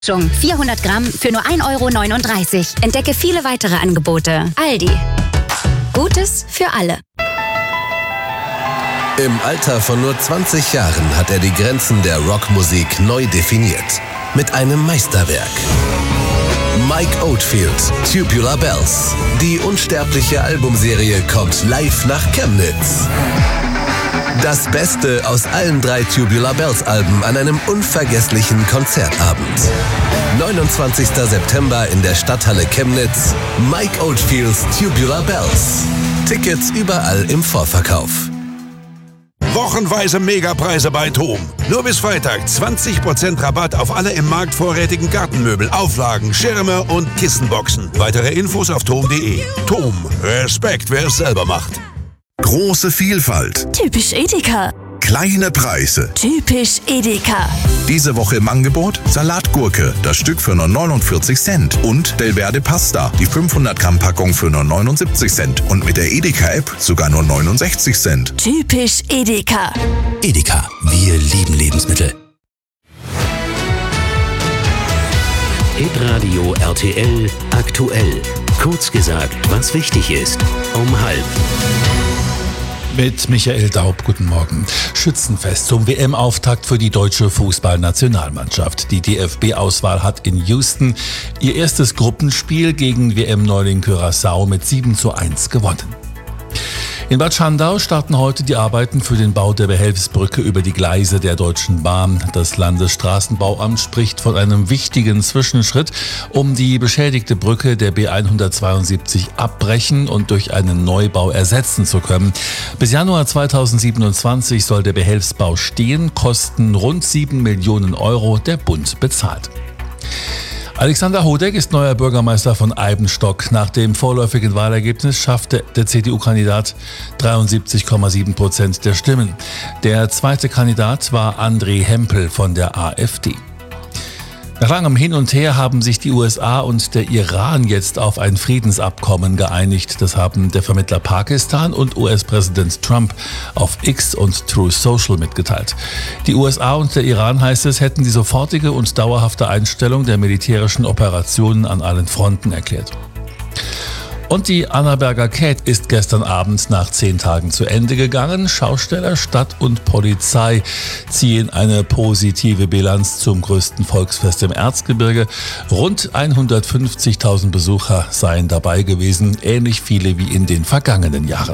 Schon 400 Gramm für nur 1,39 €. Entdecke viele weitere Angebote. Aldi. Gutes für alle. Im Alter von nur 20 Jahren hat er die Grenzen der Rockmusik neu definiert. Mit einem Meisterwerk. Mike Oldfield, Tubular Bells. Die unsterbliche Albumserie kommt live nach Chemnitz. Das Beste aus allen 3 Tubular Bells Alben an einem unvergesslichen Konzertabend. 29. September in der Stadthalle Chemnitz. Mike Oldfields Tubular Bells. Tickets überall im Vorverkauf. Wochenweise Megapreise bei TOM. Nur bis Freitag 20% Rabatt auf alle im Markt vorrätigen Gartenmöbel, Auflagen, Schirme und Kissenboxen. Weitere Infos auf tom.de. TOM. Respekt, wer es selber macht. Große Vielfalt. Typisch Edeka. Kleine Preise. Typisch Edeka. Diese Woche im Angebot Salatgurke, das Stück für nur 49 Cent. Und Delverde Pasta, die 500 Gramm Packung für nur 79 Cent. Und mit der Edeka-App sogar nur 69 Cent. Typisch Edeka. Edeka, wir lieben Lebensmittel. Hitradio RTL aktuell. Kurz gesagt, was wichtig ist. Um 12:30. Mit Michael Daub, guten Morgen. Schützenfest zum WM-Auftakt für die deutsche Fußballnationalmannschaft. Die DFB-Auswahl hat in Houston ihr erstes Gruppenspiel gegen WM-Neuling Curaçao mit 7:1 gewonnen. In Bad Schandau starten heute die Arbeiten für den Bau der Behelfsbrücke über die Gleise der Deutschen Bahn. Das Landesstraßenbauamt spricht von einem wichtigen Zwischenschritt, um die beschädigte Brücke der B172 abbrechen und durch einen Neubau ersetzen zu können. Bis Januar 2027 soll der Behelfsbau stehen, Kosten rund 7 Millionen €, der Bund bezahlt. Alexander Hodeck ist neuer Bürgermeister von Eibenstock. Nach dem vorläufigen Wahlergebnis schaffte der CDU-Kandidat 73,7% der Stimmen. Der zweite Kandidat war André Hempel von der AfD. Nach langem Hin und Her haben sich die USA und der Iran jetzt auf ein Friedensabkommen geeinigt. Das haben der Vermittler Pakistan und US-Präsident Trump auf X und Truth Social mitgeteilt. Die USA und der Iran, heißt es, hätten die sofortige und dauerhafte Einstellung der militärischen Operationen an allen Fronten erklärt. Und die Annaberger Cat ist gestern Abend nach 10 Tagen zu Ende gegangen. Schausteller, Stadt und Polizei ziehen eine positive Bilanz zum größten Volksfest im Erzgebirge. Rund 150.000 Besucher seien dabei gewesen, ähnlich viele wie in den vergangenen Jahren.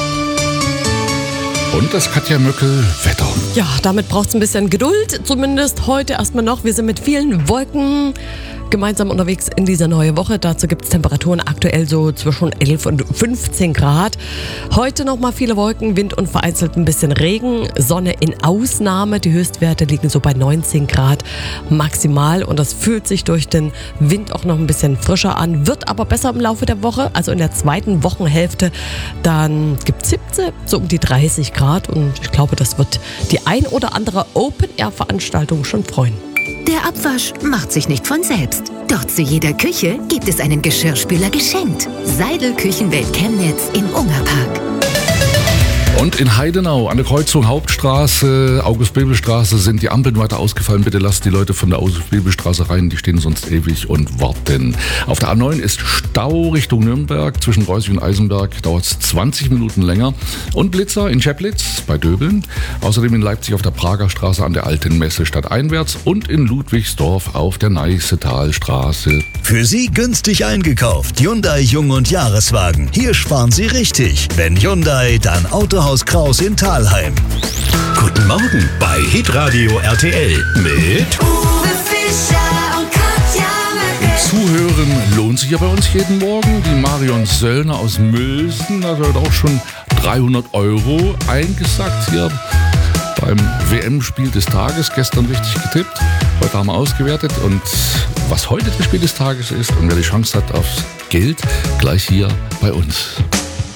Und das Katja Möckel Wetter. Ja, damit braucht es ein bisschen Geduld, zumindest heute erstmal noch. Wir sind mit vielen Wolken gemeinsam unterwegs in dieser neuen Woche. Dazu gibt es Temperaturen aktuell so zwischen 11 und 15 Grad. Heute nochmal viele Wolken, Wind und vereinzelt ein bisschen Regen. Sonne in Ausnahme. Die Höchstwerte liegen so bei 19 Grad maximal. Und das fühlt sich durch den Wind auch noch ein bisschen frischer an. Wird aber besser im Laufe der Woche. Also in der zweiten Wochenhälfte. Dann gibt es 17, so um die 30 Grad. Und ich glaube, das wird die ein oder andere Open-Air-Veranstaltung schon freuen. Der Abwasch macht sich nicht von selbst. Doch zu jeder Küche gibt es einen Geschirrspüler geschenkt. Seidel Küchenwelt Chemnitz im Ungerpark. Und in Heidenau an der Kreuzung Hauptstraße, August-Bebel-Straße sind die Ampeln weiter ausgefallen. Bitte lasst die Leute von der August-Bebel-Straße rein, die stehen sonst ewig und warten. Auf der A9 ist Stau Richtung Nürnberg, zwischen Reußig und Eisenberg dauert es 20 Minuten länger. Und Blitzer in Cheplitz bei Döbeln, außerdem in Leipzig auf der Prager Straße an der Alten Messestadt einwärts und in Ludwigsdorf auf der Neißetalstraße. Für Sie günstig eingekauft. Hyundai Jung- und Jahreswagen. Hier sparen Sie richtig. Wenn Hyundai, dann Autohaus Kraus in Thalheim. Guten Morgen bei Hitradio RTL mit Uwe Fischer und Katja Möckel. Zuhören lohnt sich ja bei uns jeden Morgen. Die Marion Söllner aus Mülsen hat heute auch schon 300 € eingesackt hier beim WM-Spiel des Tages. Gestern richtig getippt, heute haben wir ausgewertet. Und was heute das Spiel des Tages ist und wer die Chance hat aufs Geld, gleich hier bei uns.